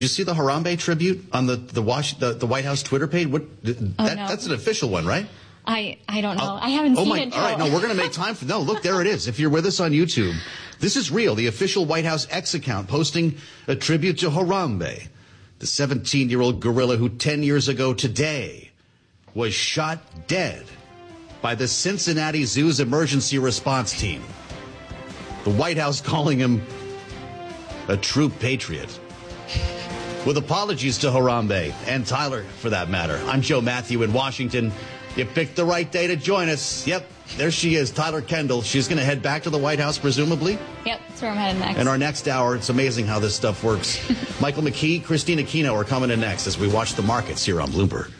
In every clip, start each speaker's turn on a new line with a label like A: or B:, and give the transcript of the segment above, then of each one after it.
A: you see the Harambe tribute on the White House Twitter page? That's an official one, right?
B: I don't know. I haven't seen it.
A: All right, no, we're going to make time for. No, look, there it is. If you're with us on YouTube, this is real. The official White House X account posting a tribute to Harambe, the 17-year-old gorilla who 10 years ago today was shot dead by the Cincinnati Zoo's emergency response team. The White House calling him a true patriot. With apologies to Harambe and Tyler, for that matter. I'm Joe Matthew in Washington. You picked the right day to join us. Yep, there she is, Tyler Kendall. She's going to head back to the White House, presumably.
B: Yep, that's where I'm heading next.
A: In our next hour, it's amazing how this stuff works. Michael McKee, Christina Kino are coming in next as we watch the markets here on Bloomberg.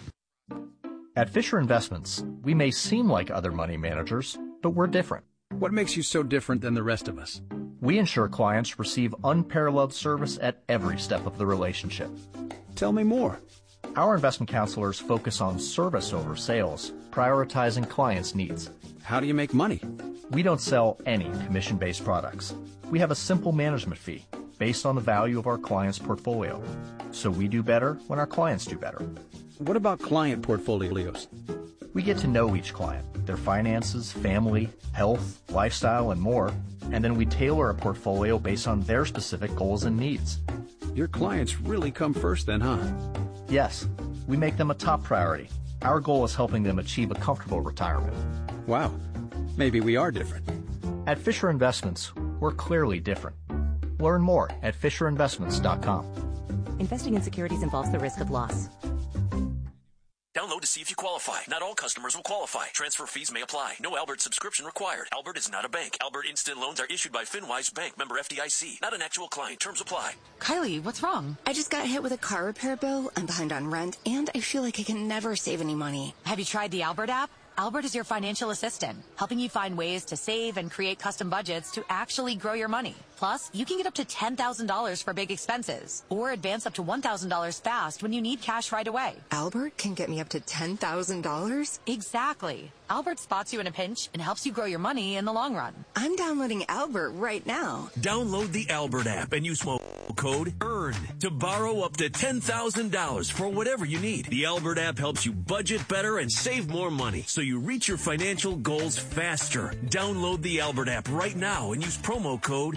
C: At Fisher Investments, we may seem like other money managers, but we're different.
D: What makes you so different than the rest of us?
C: We ensure clients receive unparalleled service at every step of the relationship.
D: Tell me more.
C: Our investment counselors focus on service over sales, prioritizing clients' needs.
D: How do you make money?
C: We don't sell any commission-based products. We have a simple management fee based on the value of our client's portfolio. So we do better when our clients do better.
D: What about client portfolios?
C: We get to know each client, their finances, family, health, lifestyle, and more, and then we tailor a portfolio based on their specific goals and needs.
D: Your clients really come first then, huh?
C: Yes, we make them a top priority. Our goal is helping them achieve a comfortable retirement.
D: Wow, maybe we are different.
C: At Fisher Investments, we're clearly different. Learn more at FisherInvestments.com.
E: Investing in securities involves the risk of loss.
F: Download to see if you qualify. Not all customers will qualify. Transfer fees may apply. No Albert subscription required. Albert is not a bank. Albert Instant Loans are issued by FinWise Bank, member FDIC. Not an actual client. Terms apply.
G: Kylie, what's wrong?
H: I just got hit with a car repair bill. I'm behind on rent, and I feel like I can never save any money.
G: Have you tried the Albert app? Albert is your financial assistant, helping you find ways to save and create custom budgets to actually grow your money. Plus, you can get up to $10,000 for big expenses or advance up to $1,000 fast when you need cash right away.
H: Albert can get me up to $10,000?
G: Exactly. Albert spots you in a pinch and helps you grow your money in the long run.
H: I'm downloading Albert right now.
F: Download the Albert app and use code EARN to borrow up to $10,000 for whatever you need. The Albert app helps you budget better and save more money so you reach your financial goals faster. Download the Albert app right now and use promo code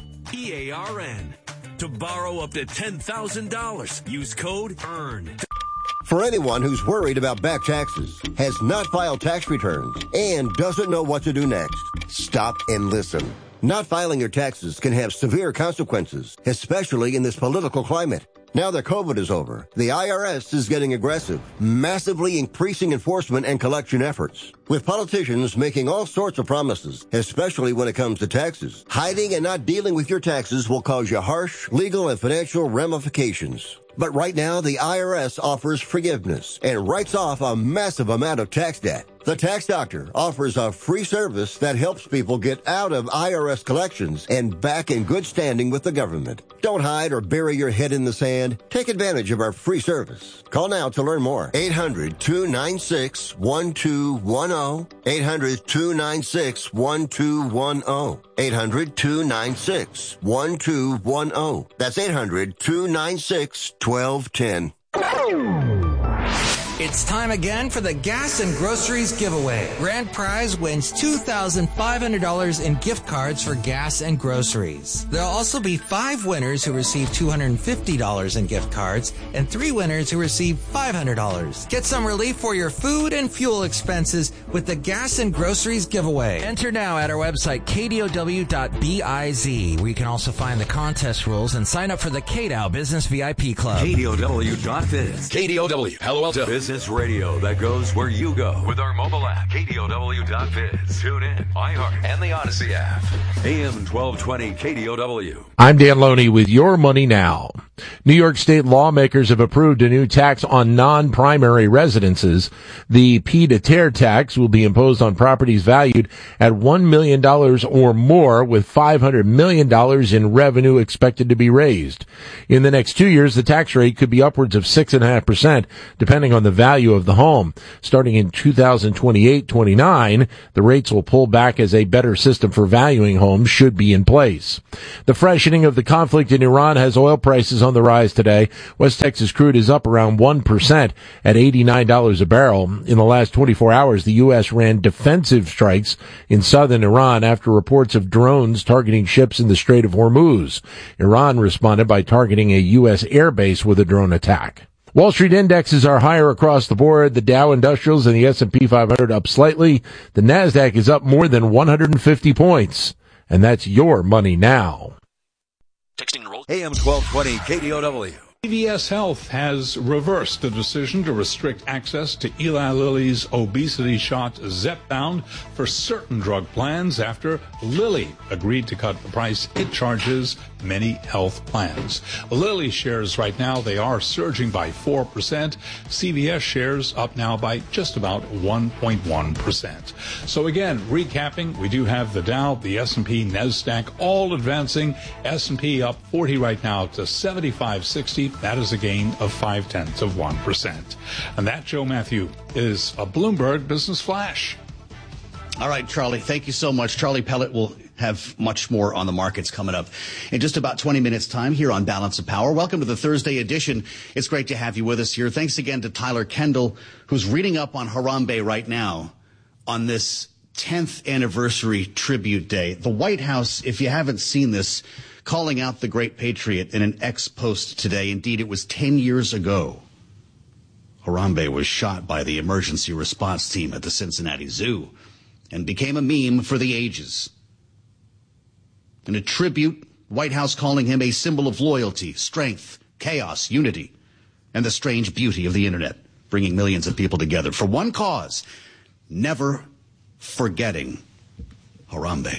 F: EARN to borrow up to $10,000. Use code EARN.
I: For anyone who's worried about back taxes, has not filed tax returns, and doesn't know what to do next, stop and listen. Not filing your taxes can have severe consequences, especially in this political climate. Now that COVID is over, the IRS is getting aggressive, massively increasing enforcement and collection efforts. With politicians making all sorts of promises, especially when it comes to taxes, hiding and not dealing with your taxes will cause you harsh legal and financial ramifications. But right now, the IRS offers forgiveness and writes off a massive amount of tax debt. The Tax Doctor offers a free service that helps people get out of IRS collections and back in good standing with the government. Don't hide or bury your head in the sand. Take advantage of our free service. Call now to learn more. 800-296-1210. 800-296-1210. 800-296-1210. That's 800-296-1210.
J: It's time again for the Gas and Groceries giveaway. Grand prize wins $2,500 in gift cards for gas and groceries. There'll also be 5 winners who receive $250 in gift cards and 3 winners who receive $500. Get some relief for your food and fuel expenses with the Gas and Groceries giveaway. Enter now at our website, kdow.biz, where you can also find the contest rules and sign up for the KDOW Business VIP Club.
K: KDOW.biz. KDOW, Palo Alto. Business radio that goes where you go. With our mobile app, KDOW.biz. Tune in, iHeart, and the Odyssey app. AM 1220 KDOW.
L: I'm Dan Loney with Your Money Now. New York State lawmakers have approved a new tax on non-primary residences. The pied-à-terre tax will be imposed on properties valued at $1 million or more, with $500 million in revenue expected to be raised. In the next 2 years, the tax rate could be upwards of 6.5%, depending on the value of the home. Starting in 2028-29, the rates will pull back as a better system for valuing homes should be in place. The freshening of the conflict in Iran has oil prices on the rise today. West Texas crude is up around 1% at $89 a barrel. In the last 24 hours, the U.S. ran defensive strikes in southern Iran after reports of drones targeting ships in the Strait of Hormuz. Iran responded by targeting a U.S. airbase with a drone attack. Wall Street indexes are higher across the board. The Dow Industrials and the S&P 500 up slightly. The Nasdaq is up more than 150 points. And that's your money now.
K: AM 1220 KDOW.
M: CVS Health has reversed the decision to restrict access to Eli Lilly's obesity shot Zepbound for certain drug plans after Lilly agreed to cut the price it charges many health plans. Lilly shares right now, they are surging by 4%. CVS shares up now by just about 1.1%. So again, recapping, we do have the Dow, the S&P, NASDAQ all advancing. S&P up 40 right now to 75.60. That is a gain of 0.5%. And that, Joe Matthew, is a Bloomberg Business Flash.
A: All right, Charlie, thank you so much. Charlie Pellet will have much more on the markets coming up in just about 20 minutes time here on Balance of Power. Welcome to the Thursday edition. It's great to have you with us here. Thanks again to Tyler Kendall, who's reading up on Harambe right now on this 10th anniversary tribute day. The White House, if you haven't seen this, calling out the great patriot in an X post today. Indeed, it was 10 years ago. Harambe was shot by the emergency response team at the Cincinnati Zoo and became a meme for the ages. In a tribute, White House calling him a symbol of loyalty, strength, chaos, unity, and the strange beauty of the internet, bringing millions of people together for one cause, never forgetting Harambe.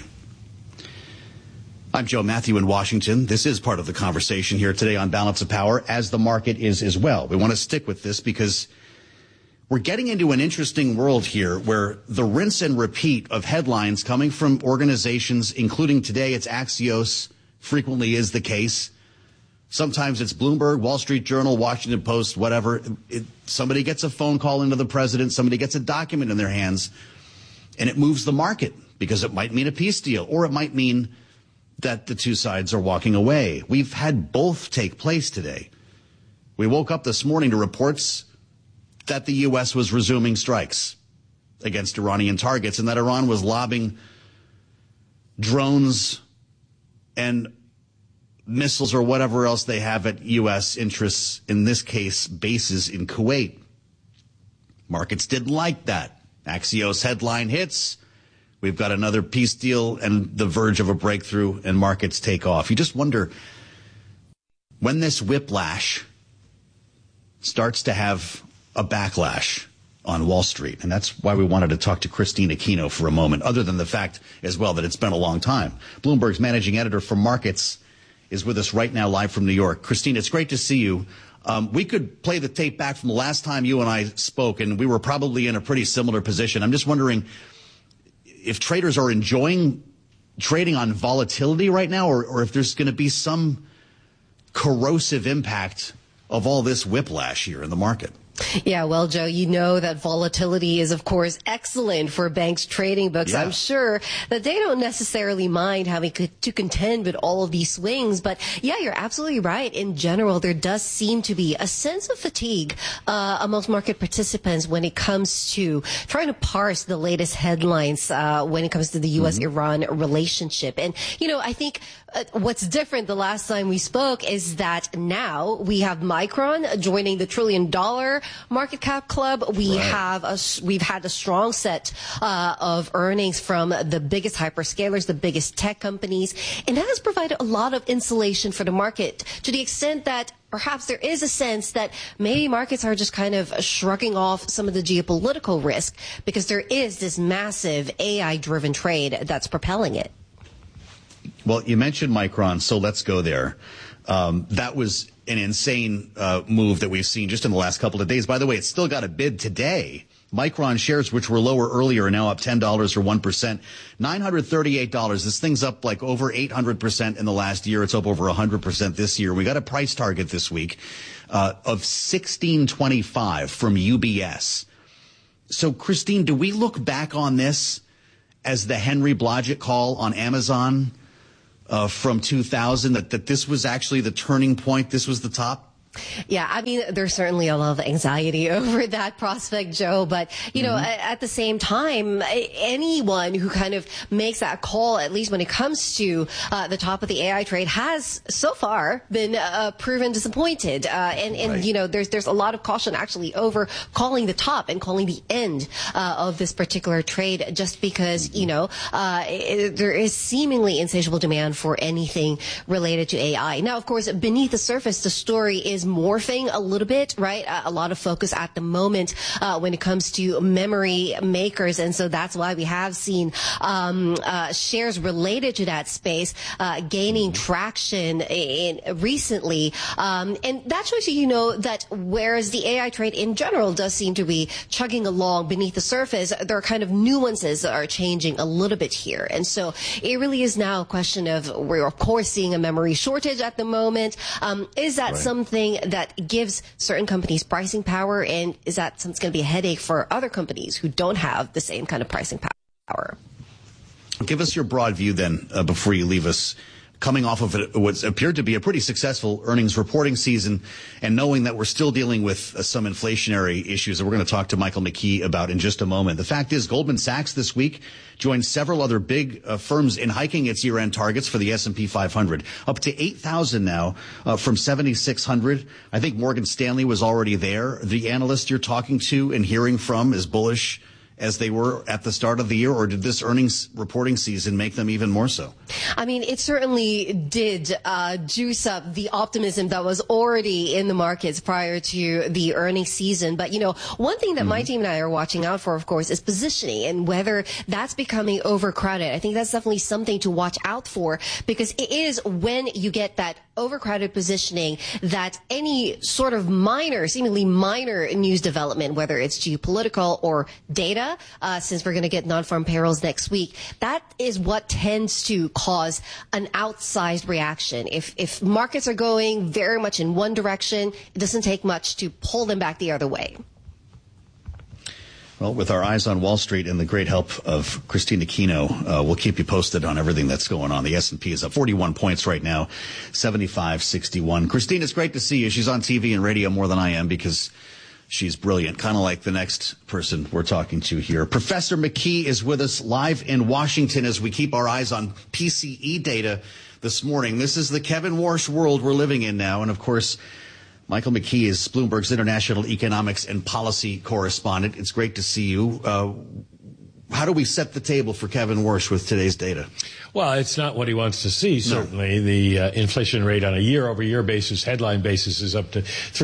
A: I'm Joe Matthew in Washington. This is part of the conversation here today on Balance of Power, as the market is as well. We want to stick with this because we're getting into an interesting world here where the rinse and repeat of headlines coming from organizations, including today it's Axios, frequently is the case. Sometimes it's Bloomberg, Wall Street Journal, Washington Post, whatever. Somebody gets a phone call into the president, somebody gets a document in their hands, and it moves the market because it might mean a peace deal, or it might mean that the two sides are walking away. We've had both take place today. We woke up this morning to reports that the U.S. was resuming strikes against Iranian targets and that Iran was lobbing drones and missiles or whatever else they have at U.S. interests, in this case, bases in Kuwait. Markets didn't like that. Axios headline hits. We've got another peace deal and the verge of a breakthrough, and markets take off. You just wonder when this whiplash starts to have a backlash on Wall Street. And that's why we wanted to talk to Christine Aquino for a moment, other than the fact as well that it's been a long time. Bloomberg's managing editor for markets is with us right now live from New York. Christine, it's great to see you. We could play the tape back from the last time you and I spoke, and we were probably in a pretty similar position. I'm just wondering if traders are enjoying trading on volatility right now, or if there's going to be some corrosive impact of all this whiplash here in the market.
N: Yeah, well, Joe, you know that volatility is, of course, excellent for banks' trading books. Yeah. I'm sure that they don't necessarily mind having to contend with all of these swings. But yeah, you're absolutely right. In general, there does seem to be a sense of fatigue amongst market participants when it comes to trying to parse the latest headlines when it comes to the U.S.-Iran relationship. And, you know, I think what's different the last time we spoke is that now we have Micron joining the $1 trillion market cap club. We've had a strong set of earnings from the biggest hyperscalers, the biggest tech companies, and that has provided a lot of insulation for the market to the extent that perhaps there is a sense that maybe markets are just kind of shrugging off some of the geopolitical risk because there is this massive AI-driven trade that's propelling it.
A: Well, you mentioned Micron, so let's go there. That was an insane move that we've seen just in the last couple of days. By the way, it's still got a bid today. Micron shares, which were lower earlier, are now up $10 or 1%. $938. This thing's up like over 800% in the last year. It's up over 100% this year. We got a price target this week of $16.25 from UBS. So, Christine, do we look back on this as the Henry Blodgett call on Amazon from 2000, that this was actually the turning point, this was the top?
N: Yeah, I mean, there's certainly a lot of anxiety over that prospect, Joe. But, you know, at the same time, anyone who kind of makes that call, at least when it comes to the top of the AI trade, has so far been proven disappointed. And you know, there's a lot of caution actually over calling the top and calling the end of this particular trade, just because, you know, there is seemingly insatiable demand for anything related to AI. Now, of course, beneath the surface, the story is morphing a little bit, right? A lot of focus at the moment when it comes to memory makers, and so that's why we have seen shares related to that space gaining traction recently, and that shows you know that whereas the AI trade in general does seem to be chugging along beneath the surface, there are kind of nuances that are changing a little bit here, and so it really is now a question of, we're of course seeing a memory shortage at the moment. Is that something that gives certain companies pricing power, and is that something going to be a headache for other companies who don't have the same kind of pricing power?
A: Give us your broad view then, before you leave us, coming off of what appeared to be a pretty successful earnings reporting season, and knowing that we're still dealing with some inflationary issues that we're going to talk to Michael McKee about in just a moment. The fact is, Goldman Sachs this week joined several other big firms in hiking its year-end targets for the S&P 500, up to 8,000 now from 7,600. I think Morgan Stanley was already there. The analyst you're talking to and hearing from is bullish as they were at the start of the year, or did this earnings reporting season make them even more so?
N: I mean, it certainly did juice up the optimism that was already in the markets prior to the earnings season. But, you know, one thing that my team and I are watching out for, of course, is positioning, and whether that's becoming overcrowded. I think that's definitely something to watch out for, because it is when you get that overcrowded positioning that any sort of seemingly minor news development, whether it's geopolitical or data, since we're going to get non-farm payrolls next week, that is what tends to cause an outsized reaction. If markets are going very much in one direction, it doesn't take much to pull them back the other way.
A: Well, with our eyes on Wall Street and the great help of Christina Kino, we'll keep you posted on everything that's going on. The S&P is up 41 points right now, 75.61. Christina, it's great to see you. She's on TV and radio more than I am because she's brilliant, kind of like the next person we're talking to here. Professor McKee is with us live in Washington as we keep our eyes on PCE data this morning. This is the Kevin Warsh world we're living in now, and of course, Michael McKee is Bloomberg's international economics and policy correspondent. It's great to see you. How do we set the table for Kevin Warsh with today's data?
O: Well, it's not what he wants to see, certainly. No. The inflation rate on a year-over-year basis, headline basis, is up to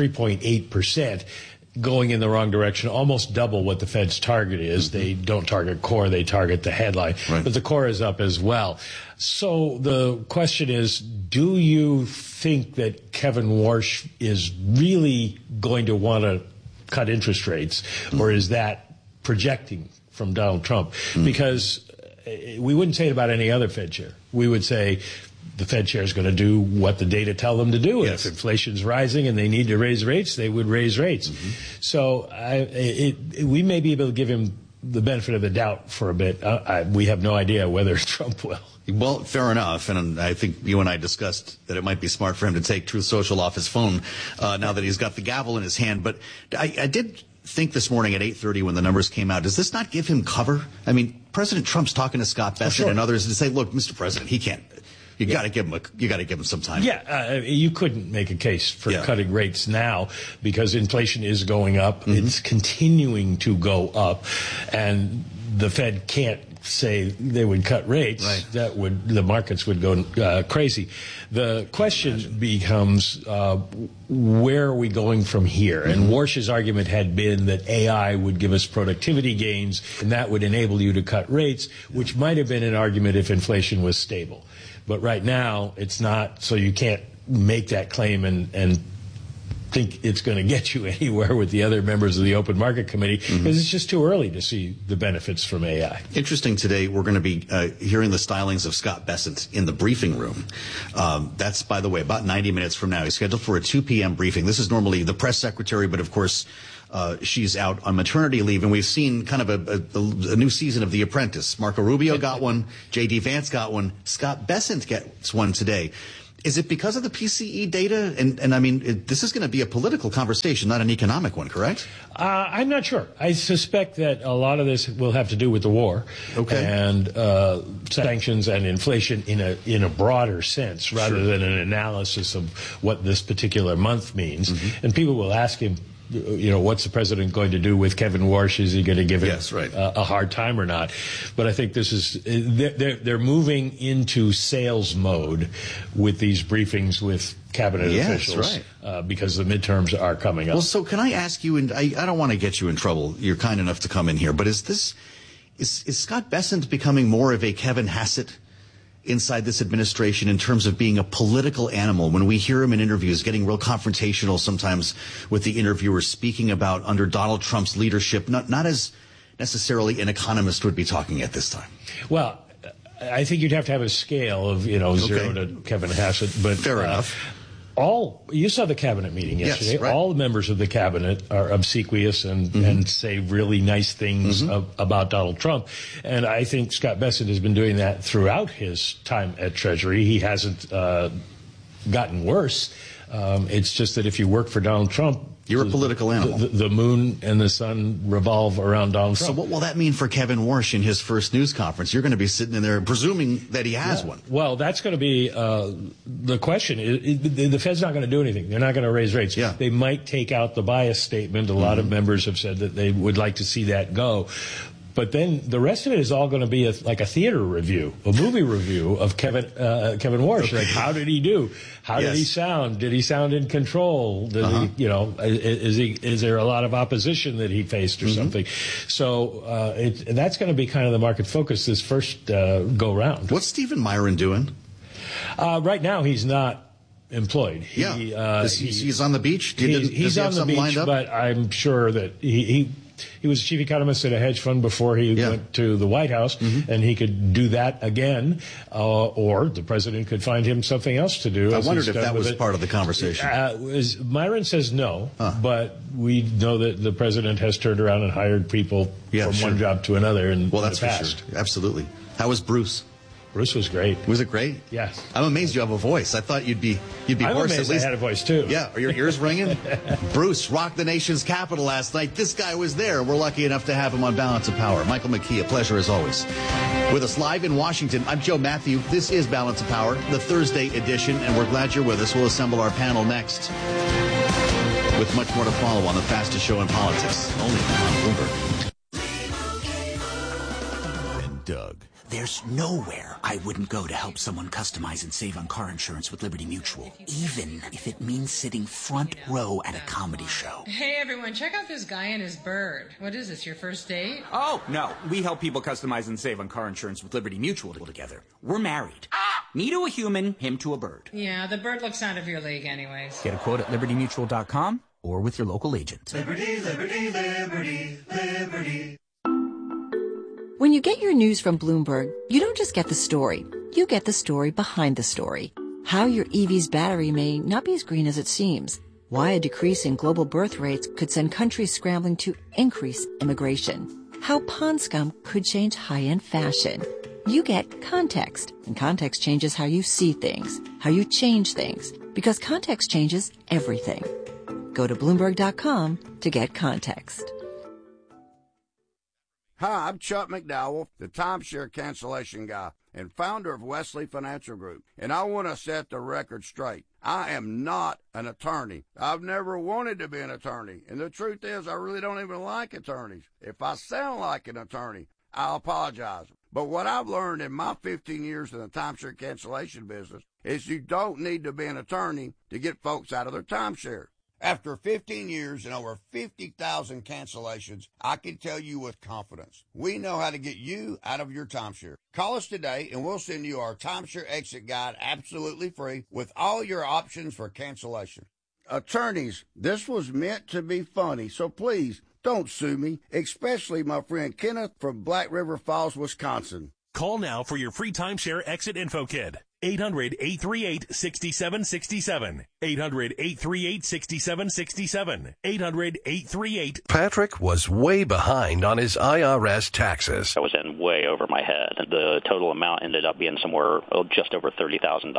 O: 3.8%. Going in the wrong direction, almost double what the Fed's target is. They don't target core, they target the headline. Right. But the core is up as well. So the question is, do you think that Kevin Warsh is really going to want to cut interest rates, or is that projecting from Donald Trump? Because we wouldn't say it about any other Fed chair. We would say the Fed chair is going to do what the data tell them to do. Yes. If inflation's rising and they need to raise rates, they would raise rates. So we may be able to give him the benefit of the doubt for a bit. We have no idea whether Trump will.
A: Well, fair enough. And I think you and I discussed that it might be smart for him to take Truth Social off his phone now that he's got the gavel in his hand. But I did think this morning at 8:30 when the numbers came out, does this not give him cover? I mean, President Trump's talking to Scott Bessent and others to say, look, Mr. President, he can't. You got to give him some time.
O: Yeah, you couldn't make a case for cutting rates now because inflation is going up. It's continuing to go up, and the Fed can't say they would cut rates. Right. The markets would go crazy. The question becomes, where are we going from here? And Warsh's argument had been that AI would give us productivity gains, and that would enable you to cut rates, which might have been an argument if inflation was stable. But right now, it's not, so you can't make that claim and think it's going to get you anywhere with the other members of the Open Market Committee because it's just too early to see the benefits from AI.
A: Interesting, today we're going to be hearing the stylings of Scott Bessent in the briefing room. That's, by the way, about 90 minutes from now. He's scheduled for a 2 p.m. briefing. This is normally the press secretary, but of course she's out on maternity leave, and we've seen kind of a new season of The Apprentice. Marco Rubio got one, J.D. Vance got one, Scott Bessent gets one today. Is it because of the PCE data? And I mean, this is going to be a political conversation, not an economic one, correct?
O: I'm not sure. I suspect that a lot of this will have to do with the war and sanctions and inflation in a broader sense, rather than an analysis of what this particular month means. And people will ask him, what's the president going to do with Kevin Warsh? Is he going to give it a hard time or not? But I think this is they're moving into sales mode with these briefings with cabinet officials because the midterms are coming up.
A: Well, so can I ask you, and I don't want to get you in trouble. You're kind enough to come in here, but is Scott Bessent becoming more of a Kevin Hassett inside this administration in terms of being a political animal? When we hear him in interviews getting real confrontational sometimes with the interviewers, speaking about under Donald Trump's leadership, not as necessarily an economist would be talking at this time.
O: Well, I think you'd have to have a scale of 0 to Kevin Hassett, but
A: fair enough.
O: You saw the cabinet meeting yesterday.
A: Yes,
O: all the members of the cabinet are obsequious and say really nice things about Donald Trump. And I think Scott Bessent has been doing that throughout his time at Treasury. He hasn't gotten worse. It's just that if you work for Donald Trump,
A: you're a political animal.
O: The moon and the sun revolve around Donald Trump.
A: So what will that mean for Kevin Warsh in his first news conference? You're going to be sitting in there presuming that he has one.
O: Well, that's going to be the question. The Fed's not going to do anything. They're not going to raise rates. They might take out the bias statement. A lot of members have said that they would like to see that go. But then the rest of it is all going to be like a theater review, a movie review of Kevin Warsh. Like, how did he do? How did he sound? Did he sound in control? Did he, is there a lot of opposition that he faced or something? So that's going to be kind of the market focus this first go round.
A: What's Stephen Myron doing?
O: Right now, he's not employed.
A: He's on the beach.
O: He's on the beach, but I'm sure that he was chief economist at a hedge fund before he went to the White House, and he could do that again, or the president could find him something else to do.
A: I wondered if that was part of the conversation.
O: Myron says no, but we know that the president has turned around and hired people from one job to another in the past.
A: For sure. Absolutely. How was Bruce?
O: Bruce was great.
A: Was it great?
O: Yes.
A: I'm amazed you have a voice. I thought you'd be
O: I'm
A: hoarse.
O: Amazed
A: at least.
O: I had a voice too.
A: Yeah. Are your ears ringing? Bruce rocked the nation's capital last night. This guy was there. We're lucky enough to have him on Balance of Power. Michael McKee, a pleasure as always. With us live in Washington, I'm Joe Matthew. This is Balance of Power, the Thursday edition, and we're glad you're with us. We'll assemble our panel next with much more to follow on the fastest show in politics, only on Bloomberg.
P: And Doug. There's nowhere I wouldn't go to help someone customize and save on car insurance with Liberty Mutual, even if it means sitting front row at a comedy show.
Q: Hey everyone, check out this guy and his bird. What is this, your first date?
R: Oh, no. We help people customize and save on car insurance with Liberty Mutual together. We're married. Me to a human, him to a bird.
Q: Yeah, the bird looks out of your league anyways.
R: Get a quote at libertymutual.com or with your local agent.
S: Liberty, liberty, liberty, liberty.
T: When you get your news from Bloomberg, you don't just get the story. You get the story behind the story. How your EV's battery may not be as green as it seems. Why a decrease in global birth rates could send countries scrambling to increase immigration. How pond scum could change high-end fashion. You get context, and context changes how you see things, how you change things, because context changes everything. Go to Bloomberg.com to get context.
U: Hi, I'm Chuck McDowell, the timeshare cancellation guy and founder of Wesley Financial Group, and I want to set the record straight. I am not an attorney. I've never wanted to be an attorney, and the truth is I really don't even like attorneys. If I sound like an attorney, I'll apologize. But what I've learned in my 15 years in the timeshare cancellation business is you don't need to be an attorney to get folks out of their timeshare. After 15 years and over 50,000 cancellations, I can tell you with confidence, we know how to get you out of your timeshare. Call us today and we'll send you our timeshare exit guide absolutely free with all your options for cancellation. attorneys, this was meant to be funny, so please don't sue me, especially my friend Kenneth from Black River Falls, Wisconsin.
F: Call now for your free timeshare exit info kit. 800-838-6767. 800-838-6767. 800-838.
B: Patrick was way behind on his IRS taxes.
V: I was in way over my head. The total amount ended up being somewhere just over $30,000.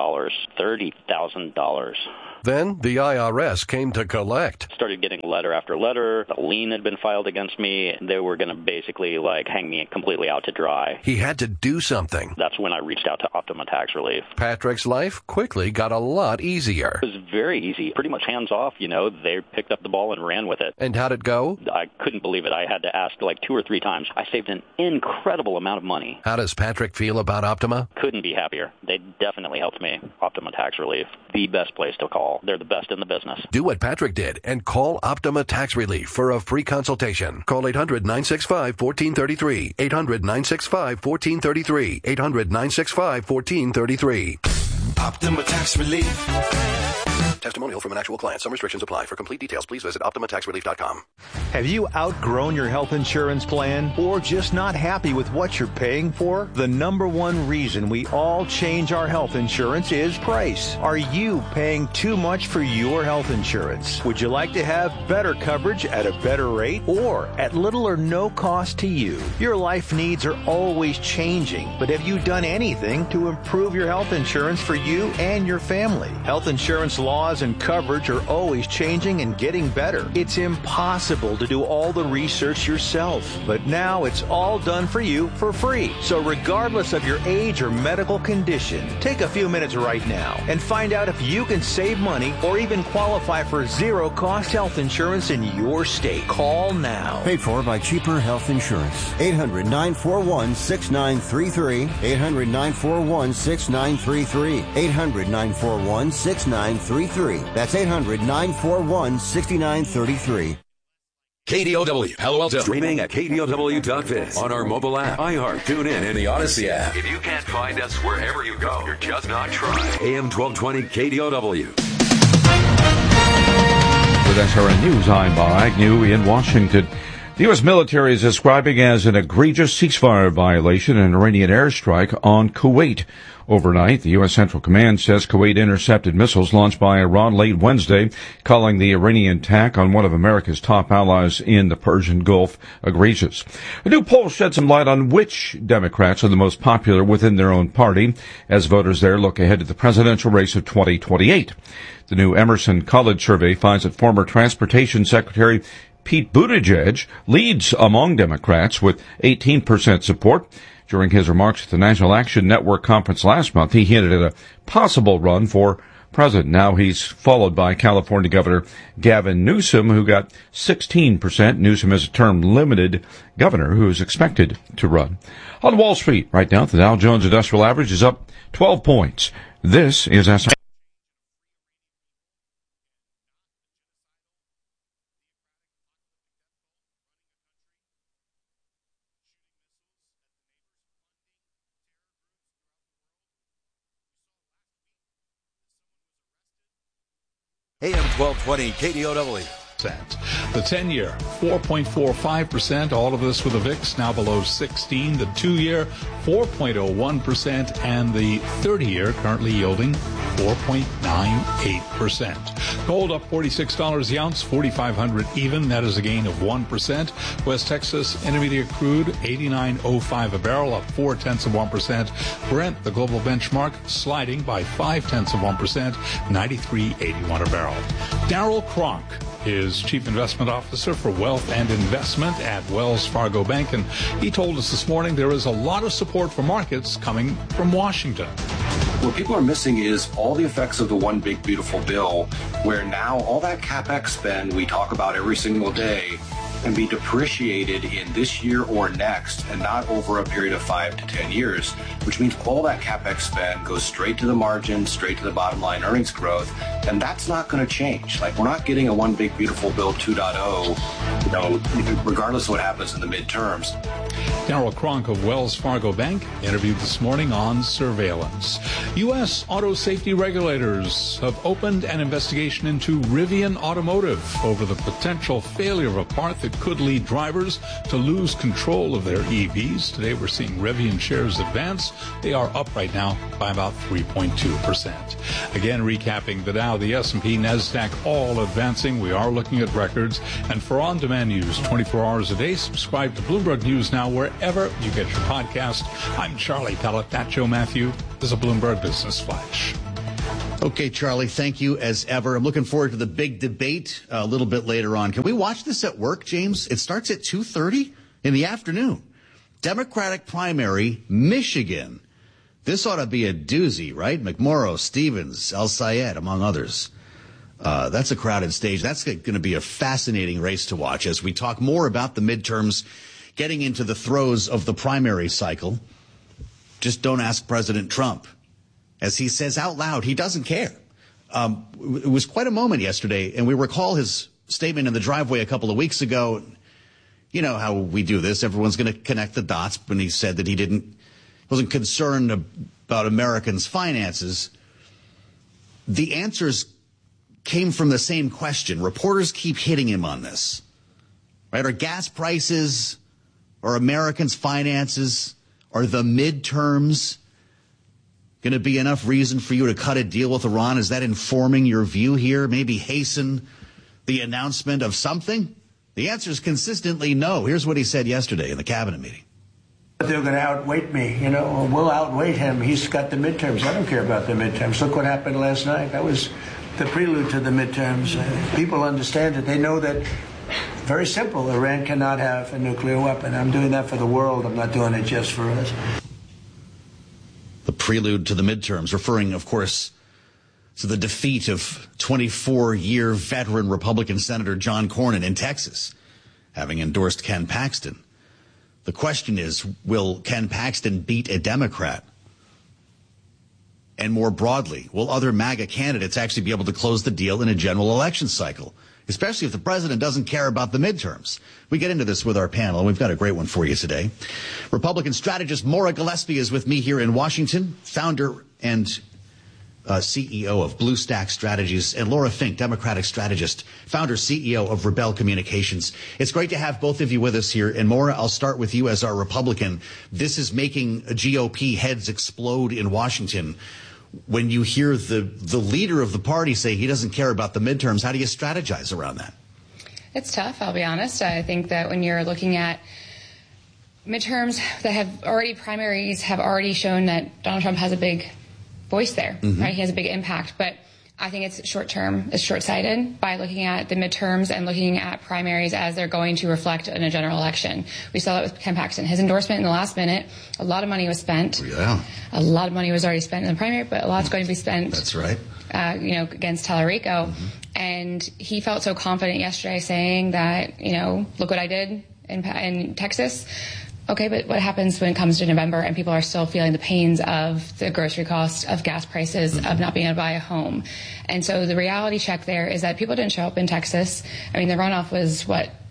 V: $30,000.
B: Then the IRS came to collect.
V: Started getting letter after letter. A lien had been filed against me. They were going to basically hang me completely out to dry.
B: He had to do something.
V: That's when I reached out to Optima Tax Relief.
B: Patrick's life quickly got a lot easier.
V: It was very easy, pretty much hands off. They picked up the ball and ran with it.
B: And how'd it go?
V: I couldn't believe it. I had to ask 2 or 3 times. I saved an incredible amount of money.
B: How does Patrick feel about Optima?
V: Couldn't be happier. They definitely helped me. Optima Tax Relief, the best place to call. They're the best in the business.
B: Do what Patrick did and call Optima Tax Relief for a free consultation. Call 800-965-1433. 800-965-1433. 800-965-1433.
S: Optima Tax Relief.
B: Testimonial from an actual client. Some restrictions apply. For complete details, please visit OptimaTaxRelief.com.
W: Have you outgrown your health insurance plan or just not happy with what you're paying for? The number one reason we all change our health insurance is price. Are you paying too much for your health insurance? Would you like to have better coverage at a better rate or at little or no cost to you? Your life needs are always changing, but have you done anything to improve your health insurance for you and your family? Health insurance laws and coverage are always changing and getting better. It's impossible to do all the research yourself, but now it's all done for you for free. So regardless of your age or medical condition, take a few minutes right now and find out if you can save money or even qualify for zero-cost health insurance in your state. Call now.
I: Paid for by Cheaper Health Insurance. 800-941-6933. 800-941-6933. 800-941-6933. That's 800-941-6933.
K: KDOW, Palo Alto. Streaming at KDOW.biz. On our mobile app, iHeart, TuneIn, and the Odyssey app. If you can't find us wherever you go, you're just not trying. AM 1220 KDOW.
X: With SRN News, I'm Bob Agnew in Washington. The U.S. military is describing as an egregious ceasefire violation an Iranian airstrike on Kuwait. Overnight, the U.S. Central Command says Kuwait intercepted missiles launched by Iran late Wednesday, calling the Iranian attack on one of America's top allies in the Persian Gulf egregious. A new poll shed some light on which Democrats are the most popular within their own party, as voters there look ahead to the presidential race of 2028. The new Emerson College survey finds that former Transportation Secretary Pete Buttigieg leads among Democrats with 18% support. During his remarks at the National Action Network conference last month, he hinted at a possible run for president. Now he's followed by California Governor Gavin Newsom, who got 16%. Newsom is a term-limited governor who is expected to run. On Wall Street, right now, the Dow Jones Industrial Average is up 12 points. This is SRN.
K: AM 1220 KDOW.
M: The 10-year, 4.45%, all of this with the VIX now below 16. The 2-year, 4.01%, and the 30-year currently yielding 4.98%. Gold up $46 the ounce, 4,500 even. That is a gain of 1%. West Texas Intermediate crude, 89.05 a barrel, up 0.4%. Brent, the global benchmark, sliding by 0.5%, 93.81 a barrel. Darryl Cronk is Chief Investment Officer for Wealth and Investment at Wells Fargo Bank, and he told us this morning there is a lot of support for markets coming from Washington.
Y: What people are missing is all the effects of the One Big Beautiful Bill, where now all that CapEx spend we talk about every single day can be depreciated in this year or next and not over a period of 5 to 10 years, which means all that CapEx spend goes straight to the margin, straight to the bottom line earnings growth, And that's not going to change. Like, we're not getting a One Big Beautiful Bill 2.0, regardless of what happens in the midterms.
M: Darryl Cronk of Wells Fargo Bank interviewed this morning on surveillance. U.S. auto safety regulators have opened an investigation into Rivian Automotive over the potential failure of a part that could lead drivers to lose control of their EVs. Today we're seeing Rivian shares advance. They are up right now by about 3.2%. Again, recapping the Dow, the S&P, NASDAQ all advancing. We are looking at records. And for on-demand news 24 hours a day, subscribe to Bloomberg News Now wherever you get your podcast. I'm Charlie Pellet. That Joe Matthew is a Bloomberg Business Flash.
A: Okay, Charlie, thank you as ever. I'm looking forward to the big debate a little bit later on. Can we watch this at work, James? It starts at 2:30 in the afternoon. Democratic primary, Michigan. This ought to be a doozy, right? McMorrow, Stevens, El Sayed, among others. That's a crowded stage. That's going to be a fascinating race to watch as we talk more about the midterms, getting into the throes of the primary cycle. Just don't ask President Trump. As he says out loud, he doesn't care. It was quite a moment yesterday, and we recall his statement in the driveway a couple of weeks ago. You know how we do this. Everyone's going to connect the dots when he said that he wasn't concerned about Americans' finances. The answers came from the same question. Reporters keep hitting him on this. Right? Are gas prices, or Americans' finances, are the midterms going to be enough reason for you to cut a deal with Iran? Is that informing your view here? Maybe hasten the announcement of something? The answer is consistently no. Here's what he said yesterday in the cabinet meeting.
C: They're going to outweight me, we'll outweight him. He's got the midterms. I don't care about the midterms. Look what happened last night. That was the prelude to the midterms. People understand it. They know that, very simple, Iran cannot have a nuclear weapon. I'm doing that for the world. I'm not doing it just for us.
A: The prelude to the midterms, referring, of course, to the defeat of 24-year veteran Republican Senator John Cornyn in Texas, having endorsed Ken Paxton. The question is, will Ken Paxton beat a Democrat? And more broadly, will other MAGA candidates actually be able to close the deal in a general election cycle, especially if the president doesn't care about the midterms? We get into this with our panel, and we've got a great one for you today. Republican strategist Maura Gillespie is with me here in Washington, founder and CEO of Blue Stack Strategies, and Laura Fink, Democratic strategist, founder, CEO of Rebel Communications. It's great to have both of you with us here. And Maura, I'll start with you as our Republican. This is making GOP heads explode in Washington. When you hear the leader of the party say he doesn't care about the midterms, how do you strategize around that?
D: It's tough, I'll be honest. I think that when you're looking at midterms that have already, primaries have already shown that Donald Trump has a big voice there, right? He has a big impact, but I think it's short-term, it's short-sighted by looking at the midterms and looking at primaries as they're going to reflect in a general election. We saw that with Ken Paxton. His endorsement in the last minute, a lot of money was spent.
A: Yeah.
D: A lot of money was already spent in the primary, but a lot's going to be spent.
A: That's right.
D: Against Tallarico. And he felt so confident yesterday saying that, look what I did in Texas. Okay, but what happens when it comes to November and people are still feeling the pains of the grocery cost, of gas prices, of not being able to buy a home? And so the reality check there is that people didn't show up in Texas. I mean, the runoff was,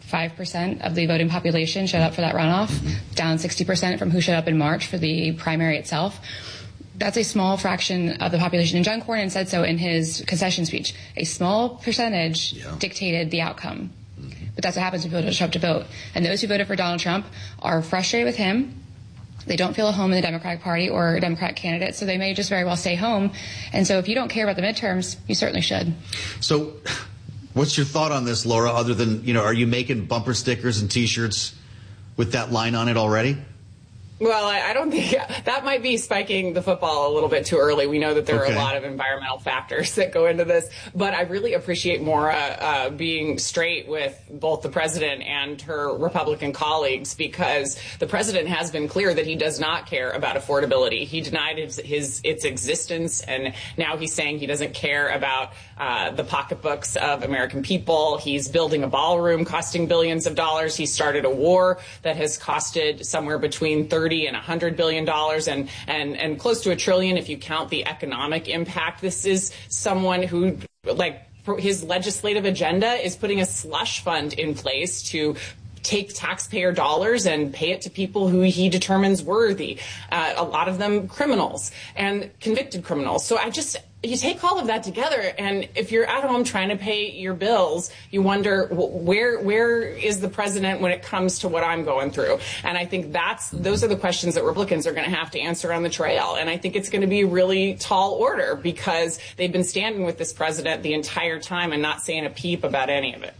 D: 5% of the voting population showed up for that runoff, down 60% from who showed up in March for the primary itself. That's a small fraction of the population. And John Cornyn said so in his concession speech. A small percentage dictated the outcome. But that's what happens when people don't show up to vote. And those who voted for Donald Trump are frustrated with him. They don't feel at home in the Democratic Party or Democratic candidates, so they may just very well stay home. And so if you don't care about the midterms, you certainly should.
A: So what's your thought on this, Laura, other than, are you making bumper stickers and T-shirts with that line on it already?
E: Well, I don't think that might be spiking the football a little bit too early. We know that there are a lot of environmental factors that go into this, but I really appreciate Maura being straight with both the president and her Republican colleagues, because the president has been clear that he does not care about affordability. He denied its existence, and now he's saying he doesn't care about the pocketbooks of American people. He's building a ballroom costing billions of dollars. He started a war that has costed somewhere between $30 and $100 billion and close to $1 trillion if you count the economic impact. This is someone who his legislative agenda is putting a slush fund in place to take taxpayer dollars and pay it to people who he determines worthy, a lot of them criminals and convicted criminals. So you take all of that together, and if you're at home trying to pay your bills, you wonder where is the president when it comes to what I'm going through? And I think those are the questions that Republicans are going to have to answer on the trail. And I think it's going to be a really tall order because they've been standing with this president the entire time and not saying a peep about any of it.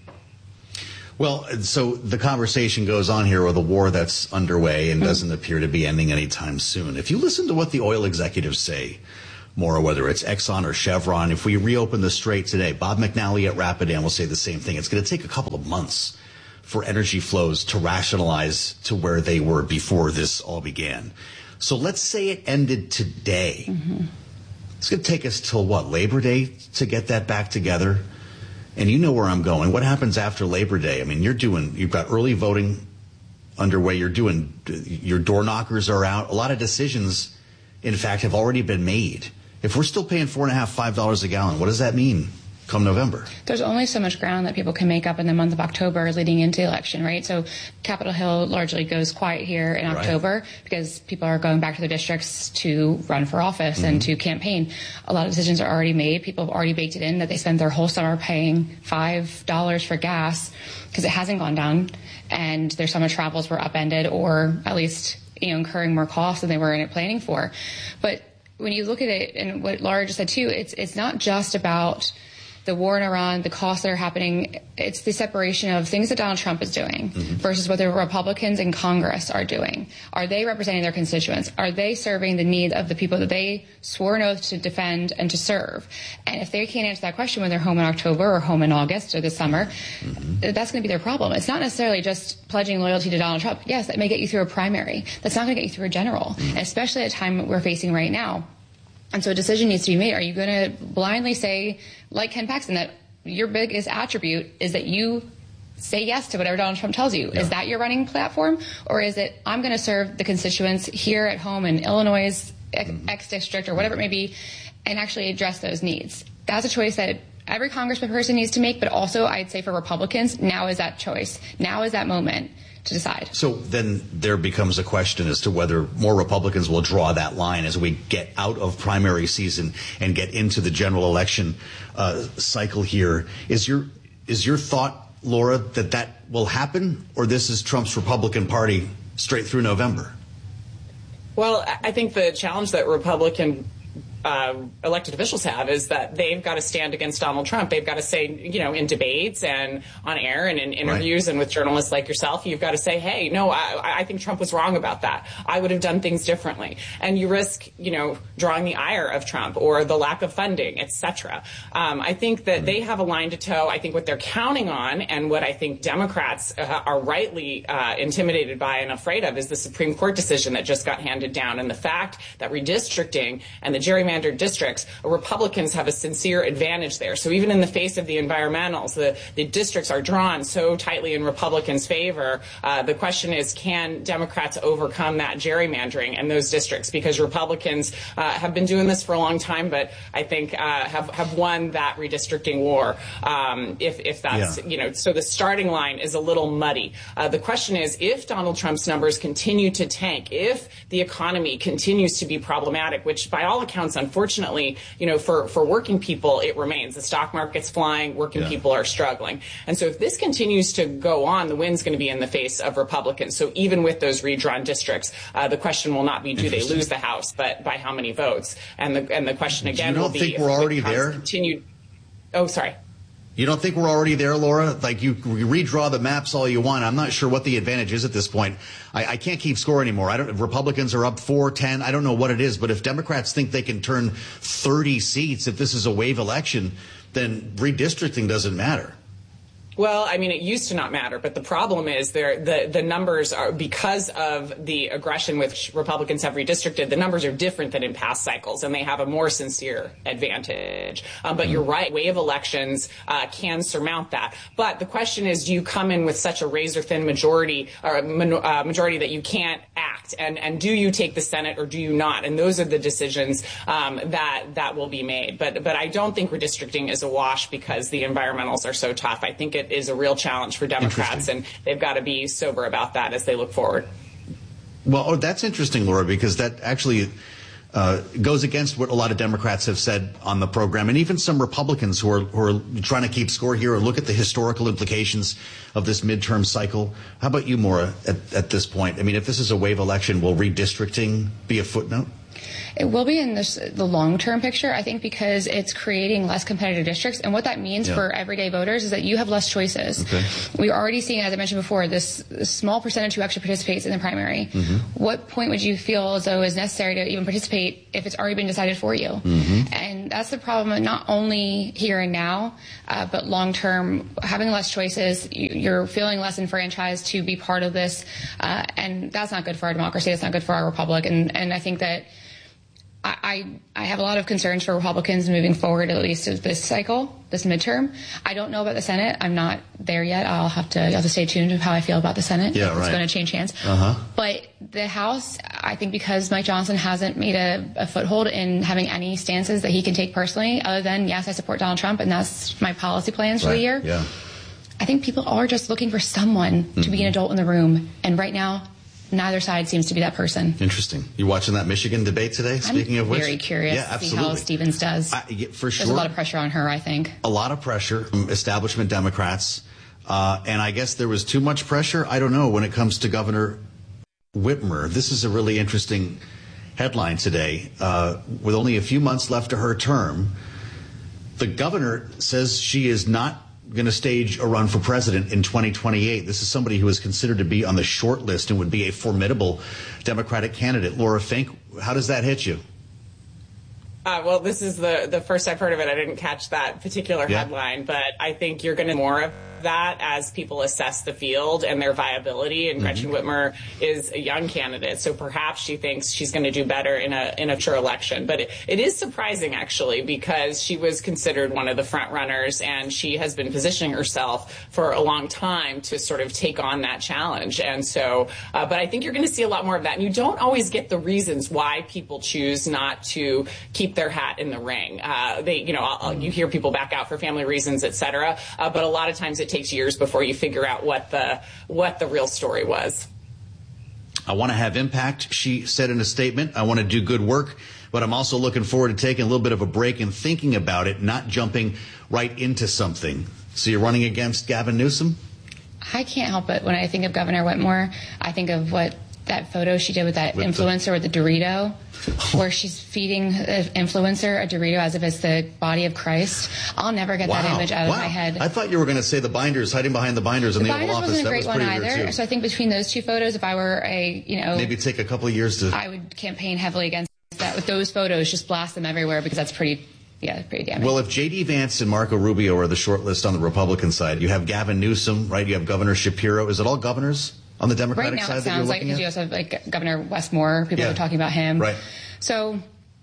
A: Well, so the conversation goes on here with a war that's underway and doesn't appear to be ending anytime soon. If you listen to what the oil executives say, Maura, whether it's Exxon or Chevron, if we reopen the Strait today, Bob McNally at Rapidan will say the same thing. It's going to take a couple of months for energy flows to rationalize to where they were before this all began. So let's say it ended today. Mm-hmm. It's going to take us till what, Labor Day to get that back together? And you know where I'm going. What happens after Labor Day? I mean, you've got early voting underway. Your door knockers are out. A lot of decisions, in fact, have already been made. If we're still paying $4.50, $5 a gallon, what does that mean come November?
D: There's only so much ground that people can make up in the month of October leading into the election, right? So Capitol Hill largely goes quiet here in October because people are going back to their districts to run for office and to campaign. A lot of decisions are already made. People have already baked it in that they spend their whole summer paying $5 for gas because it hasn't gone down, and their summer travels were upended or at least incurring more costs than they were planning for. But when you look at it, and what Laura just said too, it's not just about the war in Iran, the costs that are happening. It's the separation of things that Donald Trump is doing versus what the Republicans in Congress are doing. Are they representing their constituents? Are they serving the needs of the people that they swore an oath to defend and to serve? And if they can't answer that question when they're home in October or home in August or this summer, that's going to be their problem. It's not necessarily just pledging loyalty to Donald Trump. Yes, that may get you through a primary. That's not going to get you through a general, especially at a time we're facing right now. And so a decision needs to be made. Are you going to blindly say, like Ken Paxton, that your biggest attribute is that you say yes to whatever Donald Trump tells you? Yeah. Is that your running platform? Or is it, I'm going to serve the constituents here at home in Illinois' X district or whatever it may be, and actually address those needs? That's a choice that every congressman person needs to make, but also I'd say for Republicans, now is that choice. Now is that moment to decide. So then there becomes a question as to whether more Republicans will draw that line as we get out of primary season and get into the general election cycle here. Is your thought, Laura, that will happen, or this is Trump's Republican Party straight through November? Well, I think the challenge that Republican elected officials have is that they've got to stand against Donald Trump. They've got to say, in debates and on air and in interviews and with journalists like yourself, you've got to say, hey, no, I think Trump was wrong about that. I would have done things differently. And you risk, drawing the ire of Trump or the lack of funding, et cetera. I think that they have a line to toe. I think what they're counting on and what I think Democrats are rightly intimidated by and afraid of is the Supreme Court decision that just got handed down, and the fact that redistricting and the gerrymandering districts, Republicans have a sincere advantage there. So even in the face of the environmentals, the districts are drawn so tightly in Republicans' favor. The question is, can Democrats overcome that gerrymandering in those districts? Because Republicans have been doing this for a long time, but I think have won that redistricting war. If that's, so the starting line is a little muddy. The question is, if Donald Trump's numbers continue to tank, if the economy continues to be problematic, which by all accounts, unfortunately, for working people, it remains. The stock market's flying, working people are struggling. And so if this continues to go on, the wind's going to be in the face of Republicans. So even with those redrawn districts, the question will not be, do they lose the House, but by how many votes? And the question again will be,
A: think we're already there?
E: Oh, sorry.
A: You don't think we're already there, Laura? Like, you redraw the maps all you want. I'm not sure what the advantage is at this point. I can't keep score anymore. Republicans are up 4-10. I don't know what it is. But if Democrats think they can turn 30 seats, if this is a wave election, then redistricting doesn't matter.
E: Well, I mean, it used to not matter, but the problem is the numbers are, because of the aggression which Republicans have redistricted, the numbers are different than in past cycles, and they have a more sincere advantage. But you're right, wave elections can surmount that. But the question is, do you come in with such a razor-thin majority, or majority that you can't act? elect? And do you take the Senate or do you not? And those are the decisions that will be made. But I don't think redistricting is a wash because the environmentals are so tough. I think it is a real challenge for Democrats, and they've got to be sober about that as they look forward.
A: Well, that's interesting, Laura, because that actually goes against what a lot of Democrats have said on the program, and even some Republicans who are trying to keep score here or look at the historical implications of this midterm cycle. How about you, Maura, at this point? I mean, if this is a wave election, will redistricting be a footnote?
D: It will be in the long-term picture, I think, because it's creating less competitive districts. And what that means for everyday voters is that you have less choices. Okay. We're already seeing, as I mentioned before, this small percentage who actually participates in the primary. Mm-hmm. What point would you feel as though is necessary to even participate if it's already been decided for you? Mm-hmm. And that's the problem, not only here and now, but long-term, having less choices, you're feeling less enfranchised to be part of this. And that's not good for our democracy. That's not good for our republic. And I think that I have a lot of concerns for Republicans moving forward, at least this cycle, this midterm. I don't know about the Senate. I'm not there yet. You'll have to stay tuned to how I feel about the Senate. Yeah, right. It's going to change hands. Uh-huh. But the House, I think because Mike Johnson hasn't made a foothold in having any stances that he can take personally, other than, yes, I support Donald Trump, and that's my policy plans for the year. Yeah. I think people are just looking for someone to be an adult in the room. And right now, neither side seems to be that person. Interesting. You watching that Michigan debate today, speaking of which? I'm very curious to see how Stevens does. For sure. There's a lot of pressure on her, I think. A lot of pressure from establishment Democrats. And I guess there was too much pressure, I don't know, when it comes to Governor Whitmer. This is a really interesting headline today. With only a few months left to her term, the governor says she is not going to stage a run for president in 2028. This is somebody who is considered to be on the short list and would be a formidable Democratic candidate. Laura Fink, how does that hit you? Well, this is the first I've heard of it. I didn't catch that particular headline, but I think you're going to more of that as people assess the field and their viability. And Gretchen Whitmer is a young candidate, so perhaps she thinks she's going to do better in a future election. But it is surprising, actually, because she was considered one of the front runners, and she has been positioning herself for a long time to sort of take on that challenge. And so, but I think you're going to see a lot more of that. And you don't always get the reasons why people choose not to keep their hat in the ring. You hear people back out for family reasons, et cetera. But a lot of times it takes years before you figure out what the real story was. I want to have impact, she said in a statement. I want to do good work, but I'm also looking forward to taking a little bit of a break and thinking about it, not jumping right into something. So you're running against Gavin Newsom? I can't help it. When I think of Governor Whitmer, I think of what that photo she did with that influencer with the Dorito, where she's feeding the influencer a Dorito as if it's the body of Christ. I'll never get that image out of my head. I thought you were going to say the binders, hiding behind the binders in the Oval Office. The binders wasn't a great one either. So I think between those two photos, if I were maybe take a couple of years to, I would campaign heavily against that. With those photos, just blast them everywhere, because that's pretty damning. Well, if J.D. Vance and Marco Rubio are the short list on the Republican side, you have Gavin Newsom, right? You have Governor Shapiro. Is it all governors on the Democratic side that you're looking at? Right now it sounds like, you also have like Governor Westmore, people are talking about him. Right. So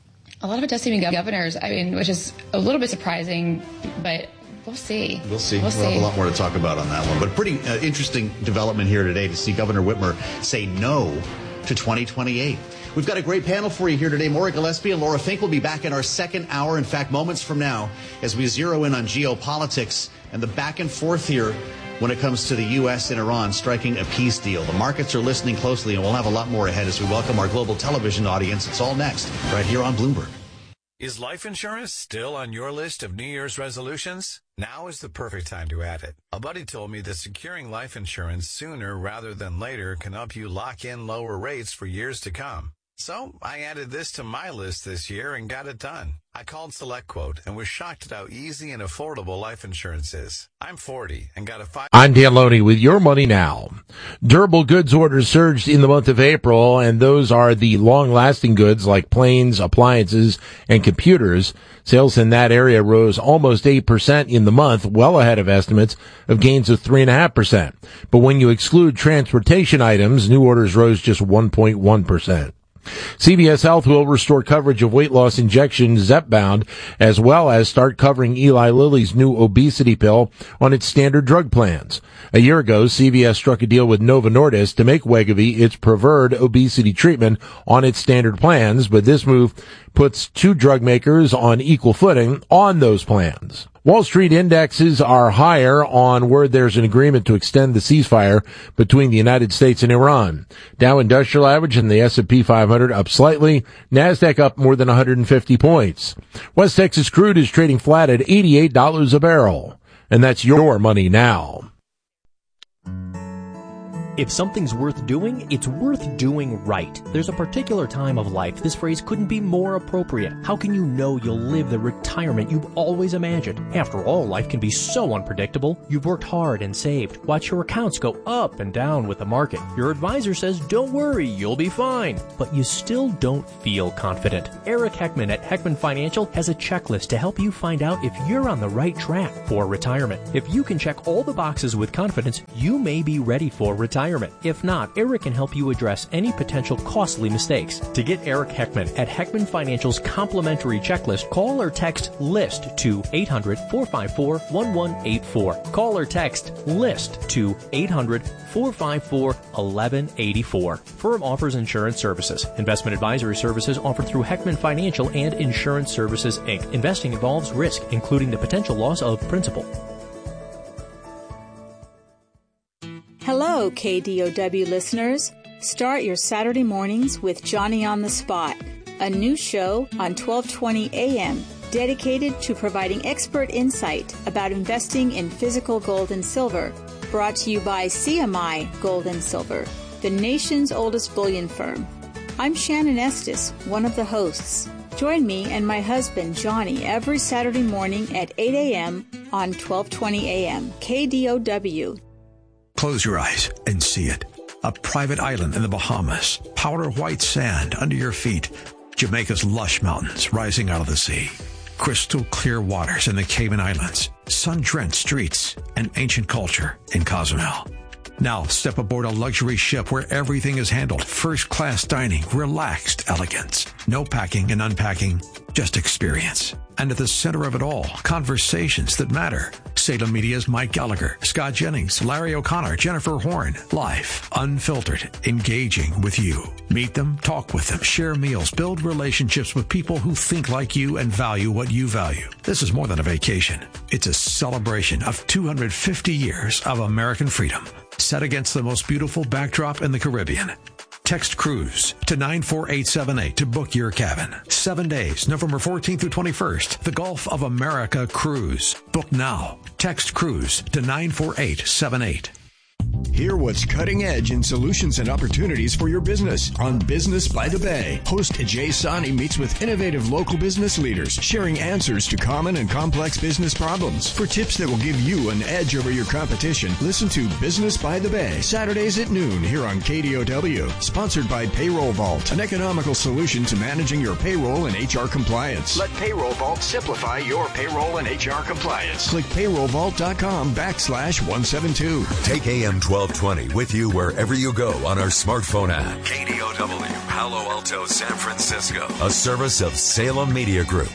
D: a lot of it does seem to be governors, which is a little bit surprising, but we'll see. We'll have a lot more to talk about on that one. But pretty interesting development here today to see Governor Whitmer say no to 2028. We've got a great panel for you here today. Maura Gillespie and Laura Fink will be back in our second hour. In fact, moments from now, as we zero in on geopolitics and the back and forth here when it comes to the U.S. and Iran striking a peace deal. The markets are listening closely, and we'll have a lot more ahead as we welcome our global television audience. It's all next, right here on Bloomberg.
G: Is life insurance still on your list of New Year's resolutions? Now is the perfect time to add it. A buddy told me that securing life insurance sooner rather than later can help you lock in lower rates for years to come. So I added this to my list this year and got it done. I called SelectQuote and was shocked at how easy and affordable life insurance is. I'm 40 and got a
H: I'm Dan Loney with Your Money Now. Durable goods orders surged in the month of April, and those are the long-lasting goods like planes, appliances, and computers. Sales in that area rose almost 8% in the month, well ahead of estimates of gains of 3.5%. But when you exclude transportation items, new orders rose just 1.1%. CVS Health will restore coverage of weight loss injection Zepbound, as well as start covering Eli Lilly's new obesity pill on its standard drug plans. A year ago, CVS struck a deal with Novo Nordisk to make Wegovy its preferred obesity treatment on its standard plans, but this move puts two drug makers on equal footing on those plans. Wall Street indexes are higher on word there's an agreement to extend the ceasefire between the United States and Iran. Dow Industrial Average and the S&P 500 up slightly. NASDAQ up more than 150 points. West Texas crude is trading flat at $88 a barrel. And that's your money now.
J: If something's worth doing, it's worth doing right. There's a particular time of life this phrase couldn't be more appropriate. How can you know you'll live the retirement you've always imagined? After all, life can be so unpredictable. You've worked hard and saved. Watch your accounts go up and down with the market. Your advisor says, don't worry, you'll be fine. But you still don't feel confident. Eric Heckman at Heckman Financial has a checklist to help you find out if you're on the right track for retirement. If you can check all the boxes with confidence, you may be ready for retirement. If not, Eric can help you address any potential costly mistakes. To get Eric Heckman at Heckman Financial's complimentary checklist, call or text LIST to 800-454-1184. Call or text LIST to 800-454-1184. Firm offers insurance services. Investment advisory services offered through Heckman Financial and Insurance Services, Inc. Investing involves risk, including the potential loss of principal.
L: Hello, KDOW listeners. Start your Saturday mornings with Johnny on the Spot, a new show on 1220 AM dedicated to providing expert insight about investing in physical gold and silver. Brought to you by CMI Gold and Silver, the nation's oldest bullion firm. I'm Shannon Estes, one of the hosts. Join me and my husband, Johnny, every Saturday morning at 8 a.m. on 1220 AM, KDOW.
N: Close your eyes and see it. A private island in the Bahamas. Powder white sand under your feet. Jamaica's lush mountains rising out of the sea. Crystal clear waters in the Cayman Islands. Sun-drenched streets and ancient culture in Cozumel. Now step aboard a luxury ship where everything is handled. First-class dining, relaxed elegance. No packing and unpacking, just experience. And at the center of it all, conversations that matter. Salem Media's Mike Gallagher, Scott Jennings, Larry O'Connor, Jennifer Horn. Live, unfiltered, engaging with you. Meet them, talk with them, share meals, build relationships with people who think like you and value what you value. This is more than a vacation. It's a celebration of 250 years of American freedom, set against the most beautiful backdrop in the Caribbean. Text cruise to 94878 to book your cabin. 7 days, November 14th through 21st. The Gulf of America Cruise. Book now. Text cruise to 94878.
O: Hear what's cutting edge in solutions and opportunities for your business on Business by the Bay. Host Jay Sani meets with innovative local business leaders, sharing answers to common and complex business problems. For tips that will give you an edge over your competition, listen to Business by the Bay, Saturdays at noon here on KDOW. Sponsored by Payroll Vault, an economical solution to managing your payroll and HR compliance. Let Payroll Vault simplify your payroll and HR compliance. Click payrollvault.com/172.
K: Take AM 1220 with you wherever you go on our smartphone app. KDOW, Palo Alto, San Francisco. A service of Salem Media Group.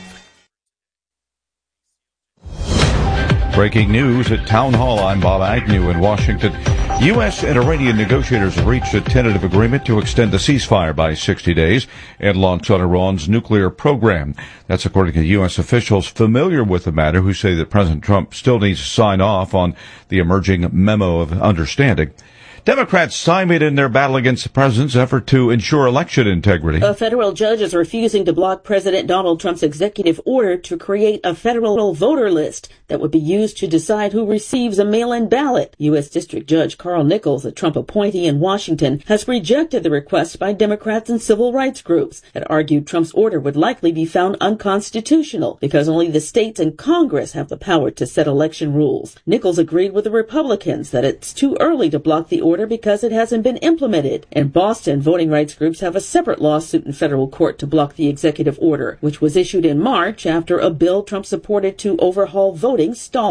X: Breaking news at Town Hall. I'm Bob Agnew in Washington. U.S. and Iranian negotiators have reached a tentative agreement to extend the ceasefire by 60 days and launch on Iran's nuclear program. That's according to U.S. officials familiar with the matter who say that President Trump still needs to sign off on the emerging memo of understanding. Democrats stymied in their battle against the president's effort to ensure election integrity.
P: A federal judge is refusing to block President Donald Trump's executive order to create a federal voter list that would be used to decide who receives a mail-in ballot. U.S. District Judge Carl Nichols, a Trump appointee in Washington, has rejected the request by Democrats and civil rights groups that argued Trump's order would likely be found unconstitutional because only the states and Congress have the power to set election rules. Nichols agreed with the Republicans that it's too early to block the order because it hasn't been implemented. In Boston, voting rights groups have a separate lawsuit in federal court to block the executive order, which was issued in March after a bill Trump supported to overhaul voting stalled.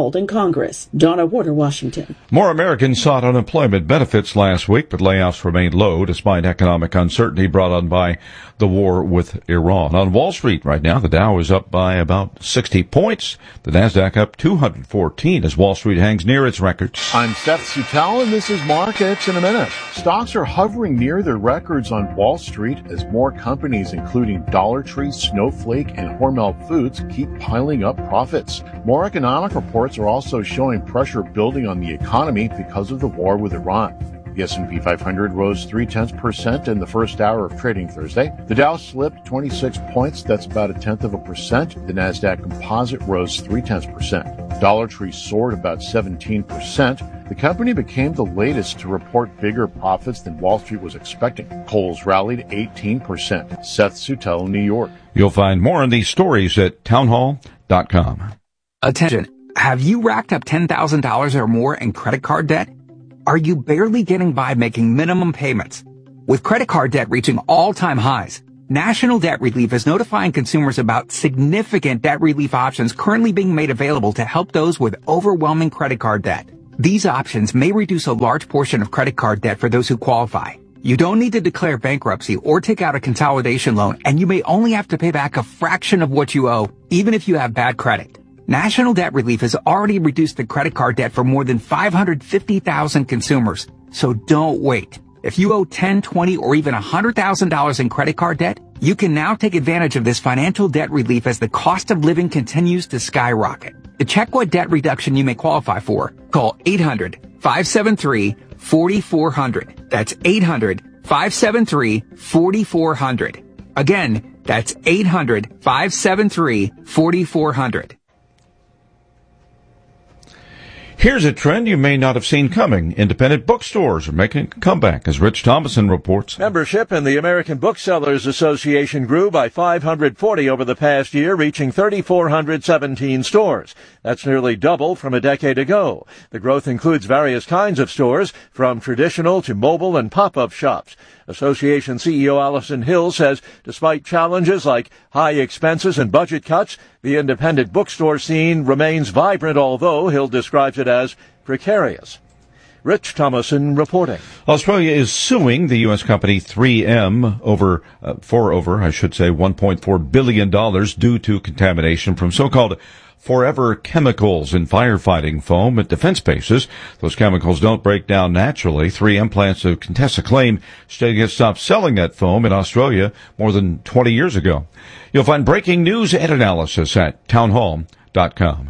P: stalled in Congress. Donna Warder, Washington.
X: More Americans sought unemployment benefits last week, but layoffs remained low despite economic uncertainty brought on by the war with Iran. On Wall Street right now, the Dow is up by about 60 points. The Nasdaq up 214 as Wall Street hangs near its records.
F: I'm Seth Sutell, and this is Markets in a Minute. Stocks are hovering near their records on Wall Street as more companies, including Dollar Tree, Snowflake, and Hormel Foods, keep piling up profits. More economic reports are also showing pressure building on the economy because of the war with Iran. The S&P 500 rose 0.3% in the first hour of trading Thursday. The Dow slipped 26 points. That's about 0.1%. The Nasdaq Composite rose 0.3%. Dollar Tree soared about 17%. The company became the latest to report bigger profits than Wall Street was expecting. Kohl's rallied 18%. Seth Sutell, New York.
X: You'll find more on these stories at townhall.com.
Q: Attention. Have you racked up $10,000 or more in credit card debt? Are you barely getting by making minimum payments? With credit card debt reaching all-time highs, National Debt Relief is notifying consumers about significant debt relief options currently being made available to help those with overwhelming credit card debt. These options may reduce a large portion of credit card debt for those who qualify. You don't need to declare bankruptcy or take out a consolidation loan, and you may only have to pay back a fraction of what you owe, even if you have bad credit. National Debt Relief has already reduced the credit card debt for more than 550,000 consumers. So don't wait. If you owe $10, $20, or even $100,000 in credit card debt, you can now take advantage of this financial debt relief as the cost of living continues to skyrocket. To check what debt reduction you may qualify for, call 800-573-4400. That's 800-573-4400. Again, that's 800-573-4400.
X: Here's a trend you may not have seen coming. Independent bookstores are making a comeback, as Rich Thomason reports.
R: Membership in the American Booksellers Association grew by 540 over the past year, reaching 3,417 stores. That's nearly double from a decade ago. The growth includes various kinds of stores, from traditional to mobile and pop-up shops. Association CEO Allison Hill says despite challenges like high expenses and budget cuts, the independent bookstore scene remains vibrant, although Hill describes it as precarious. Rich Thomason reporting.
X: Australia is suing the U.S. company 3M for $1.4 billion due to contamination from so-called forever chemicals in firefighting foam at defense bases. Those chemicals don't break down naturally. 3M plans to contest a claim stating it stopped selling that foam in Australia more than 20 years ago. You'll find breaking news and analysis at townhall.com.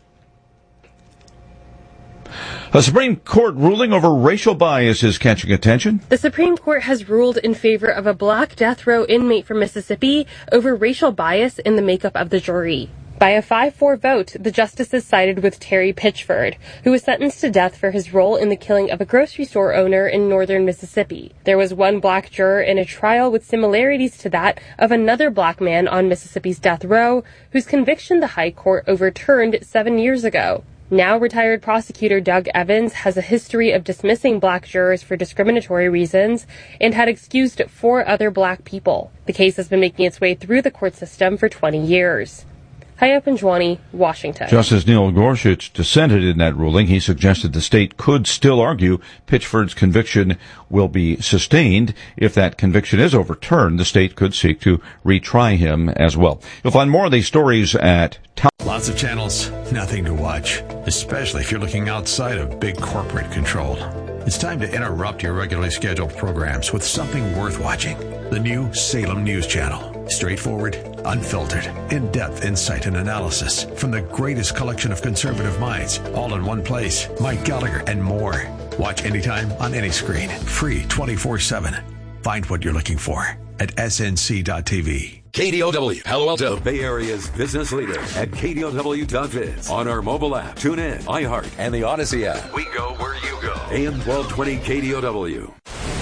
X: A Supreme Court ruling over racial bias is catching attention.
T: The Supreme Court has ruled in favor of a black death row inmate from Mississippi over racial bias in the makeup of the jury. By a 5-4 vote, the justices sided with Terry Pitchford, who was sentenced to death for his role in the killing of a grocery store owner in northern Mississippi. There was one black juror in a trial with similarities to that of another black man on Mississippi's death row, whose conviction the High Court overturned 7 years ago. Now retired prosecutor Doug Evans has a history of dismissing black jurors for discriminatory reasons and had excused 4 other black people. The case has been making its way through the court system for 20 years. Hayat Panjwani, Washington.
X: Justice Neil Gorsuch dissented in that ruling. He suggested the state could still argue Pitchford's conviction will be sustained. If that conviction is overturned, the state could seek to retry him as well. You'll find more of these stories at
N: Lots of channels, nothing to watch, especially if you're looking outside of big corporate control. It's time to interrupt your regularly scheduled programs with something worth watching. The new Salem News Channel. Straightforward, unfiltered, in-depth insight and analysis from the greatest collection of conservative minds, all in one place. Mike Gallagher and more. Watch anytime on any screen. Free 24/7. Find what you're looking for at snc.tv.
K: KDOW, Palo Alto, Bay Area's business leader at KDOW.biz. On our mobile app, tune in, iHeart, and the Odyssey app. We go where you go. AM 1220 KDOW.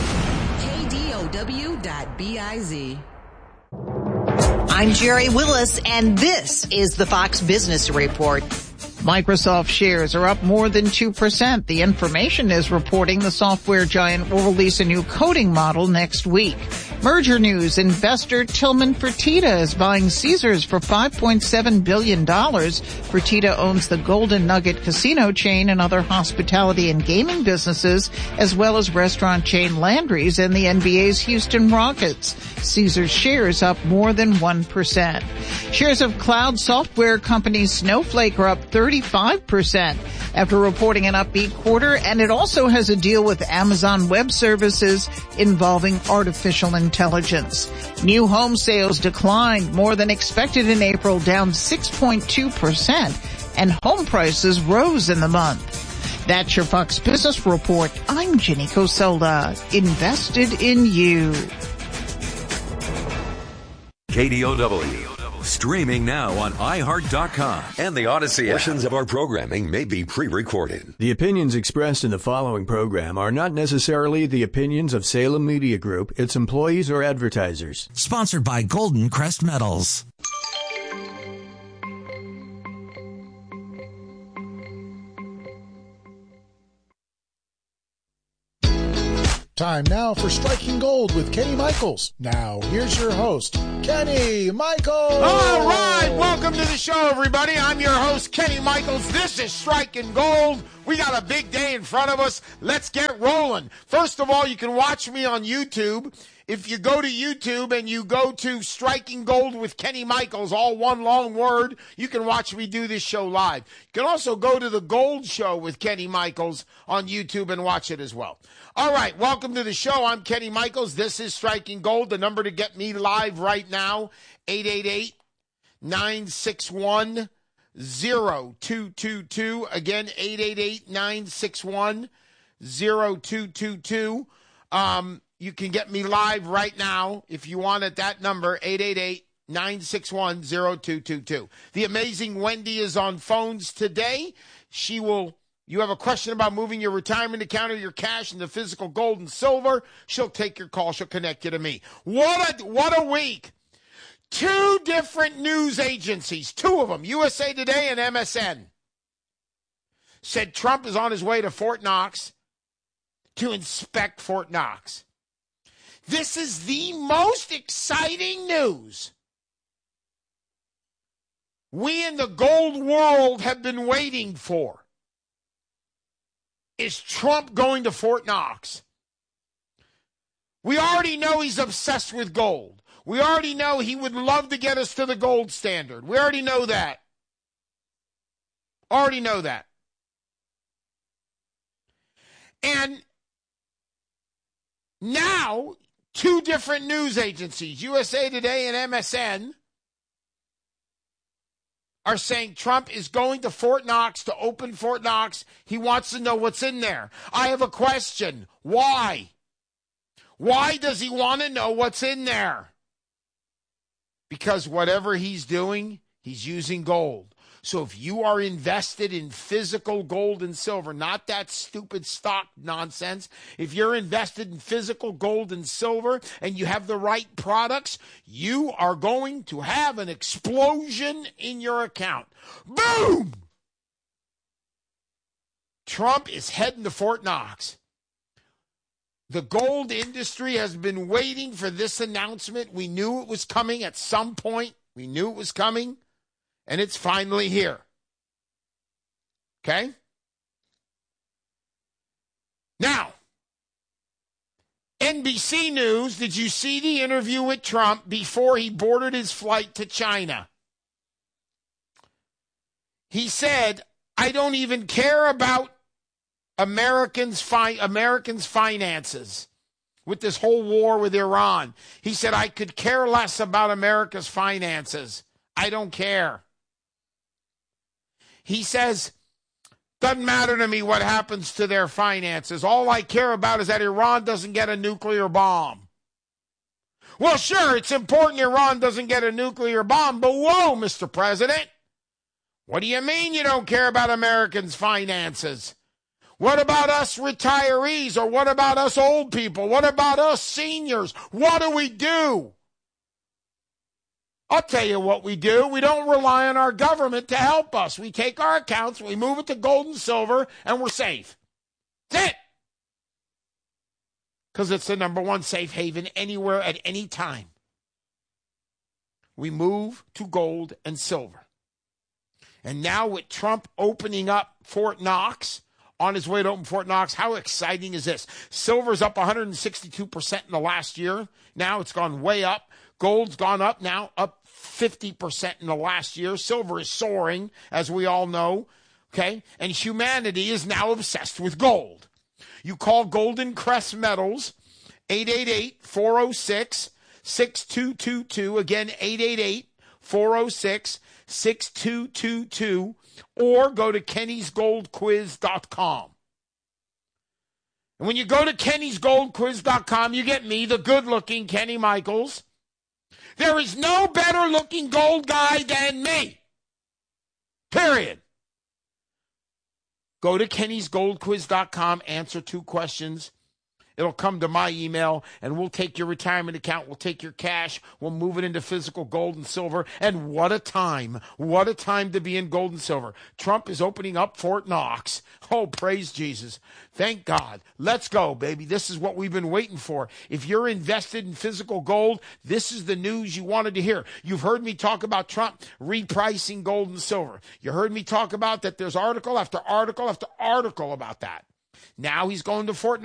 U: KDOW.biz. I'm Jerry Willis, and this is the Fox Business Report. Microsoft shares are up more than 2%. The Information is reporting the software giant will release a new coding model next week. Merger news. Investor Tillman Fertitta is buying Caesars for $5.7 billion. Fertitta owns the Golden Nugget casino chain and other hospitality and gaming businesses, as well as restaurant chain Landry's and the NBA's Houston Rockets. Caesars shares up more than 1%. Shares of cloud software company Snowflake are up 35% after reporting an upbeat quarter, and it also has a deal with Amazon Web Services involving artificial intelligence. New home sales declined more than expected in April, down 6.2%, and home prices rose in the month. That's your Fox Business Report. I'm Ginny Cosola. Invested in you.
K: KDOW. Streaming now on iHeart.com and the Odyssey app. Portions of our programming may be pre-recorded.
O: The opinions expressed in the following program are not necessarily the opinions of Salem Media Group, its employees, or advertisers.
B: Sponsored by Golden Crest Metals.
I: Time now for Striking Gold with Kenny Michaels. Now, here's your host, Kenny Michaels.
S: All right, welcome to the show, everybody. I'm your host, Kenny Michaels. This is Striking Gold. We got a big day in front of us. Let's get rolling. First of all, you can watch me on YouTube. If you go to YouTube and you go to Striking Gold with Kenny Michaels, all one long word, you can watch me do this show live. You can also go to The Gold Show with Kenny Michaels on YouTube and watch it as well. All right, welcome to the show. I'm Kenny Michaels. This is Striking Gold. The number to get me live right now, 888-961-0222. Again, 888-961-0222. You can get me live right now if you want at that number, 888-961-0222. The amazing Wendy is on phones today. You have a question about moving your retirement account or your cash into physical gold and silver, she'll take your call. She'll connect you to me. What a week. 2 different news agencies, 2 of them, USA Today and MSN, said Trump is on his way to Fort Knox to inspect Fort Knox. This is the most exciting news we in the gold world have been waiting for. Is Trump going to Fort Knox? We already know he's obsessed with gold. We already know he would love to get us to the gold standard. We already know that. Already know that. And now, 2 different news agencies, USA Today and MSN, are saying Trump is going to Fort Knox to open Fort Knox. He wants to know what's in there. I have a question. Why? Why does he want to know what's in there? Because whatever he's doing, he's using gold. So if you are invested in physical gold and silver, not that stupid stock nonsense, if you're invested in physical gold and silver and you have the right products, you are going to have an explosion in your account. Boom! Trump is heading to Fort Knox. The gold industry has been waiting for this announcement. We knew it was coming at some point. We knew it was coming. And it's finally here. Okay? Now, NBC News, did you see the interview with Trump before he boarded his flight to China? He said, I don't even care about Americans' finances with this whole war with Iran. He said, I could care less about America's finances. I don't care. He says, doesn't matter to me what happens to their finances. All I care about is that Iran doesn't get a nuclear bomb. Well, sure, it's important Iran doesn't get a nuclear bomb, but whoa, Mr. President. What do you mean you don't care about Americans' finances? What about us retirees? Or what about us old people? What about us seniors? What do we do? I'll tell you what we do. We don't rely on our government to help us. We take our accounts, we move it to gold and silver, and we're safe. That's it. because it's the number one safe haven anywhere at any time. We move to gold and silver. And now with Trump opening up Fort Knox, on his way to open Fort Knox, how exciting is this? Silver's up 162% in the last year. Now it's gone way up. Gold's gone up now, up 50% in the last year. Silver is soaring, as we all know. Okay? And humanity is now obsessed with gold. You call Golden Crest Metals, 888-406-6222. Again, 888-406-6222. Or go to kennysgoldquiz.com. And when you go to kennysgoldquiz.com, you get me, the good-looking Kenny Michaels. There is no better-looking gold guy than me. Period. Go to kennysgoldquiz.com, answer 2 questions. It'll come to my email, and we'll take your retirement account. We'll take your cash. We'll move it into physical gold and silver. And what a time. What a time to be in gold and silver. Trump is opening up Fort Knox. Oh, praise Jesus. Thank God. Let's go, baby. This is what we've been waiting for. If you're invested in physical gold, this is the news you wanted to hear. You've heard me talk about Trump repricing gold and silver. You heard me talk about that there's article after article after article about that. Now he's going to Fort Knox.